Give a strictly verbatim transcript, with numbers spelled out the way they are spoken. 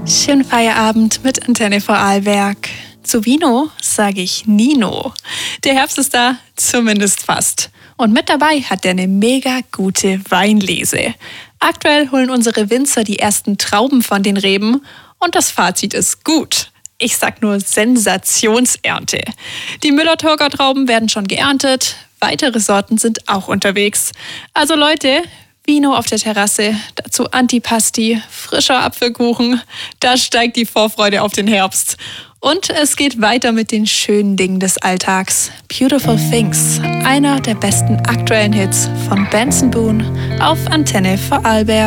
Schönen Feierabend mit Antenne Vorarlberg. Zu Vino sage ich Nino. Der Herbst ist da, zumindest fast. Und mit dabei hat er eine mega gute Weinlese. Aktuell holen unsere Winzer die ersten Trauben von den Reben und das Fazit ist gut. Ich sag nur Sensationsernte. Die Müller-Thurgau Trauben werden schon geerntet, weitere Sorten sind auch unterwegs. Also Leute, Vino auf der Terrasse, dazu Antipasti, frischer Apfelkuchen, da steigt die Vorfreude auf den Herbst. Und es geht weiter mit den schönen Dingen des Alltags. Beautiful Things, einer der besten aktuellen Hits von Benson Boone auf Antenne Vorarlberg.